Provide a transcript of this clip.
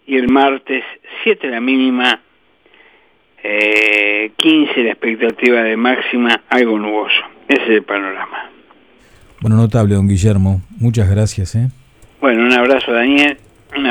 y el martes 7 la mínima, 15 la expectativa de máxima, algo nuboso. Ese es el panorama. Bueno, notable, don Guillermo. Muchas gracias. Bueno, un abrazo, Daniel.